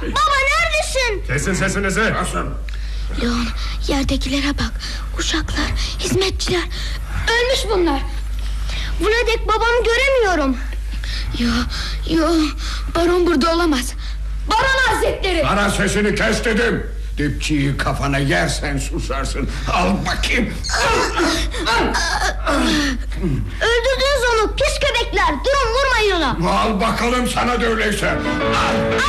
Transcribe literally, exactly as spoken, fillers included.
Baba neredesin? Kesin sesinizi. Nasıl? Leon, yerdekilere bak. Uşaklar, hizmetçiler. Ölmüş bunlar. Buna dek babamı göremiyorum. Yo, yo, baron burada olamaz. Baron hazretleri. Bana sesini kes dedim. Dipçiyi kafana yersen susarsın. Al bakayım. Öldürdünüz onu pis köpekler. Durun, vurmayın ona. Al bakalım sana da öyleyse. Al.